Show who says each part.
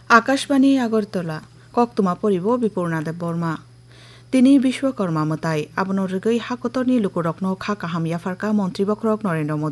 Speaker 1: আকাশবাণী আগরতলা কক্তমা পরিব বিপূর্ণা দেব বর্মা তিনি বিশ্বকর্মা মতাই আবনরগৈ হাকতনি লুকুরকনো খা কাহাম ইয়াফারকা মন্ত্রী বক্রক নরেন্দ্র মোদী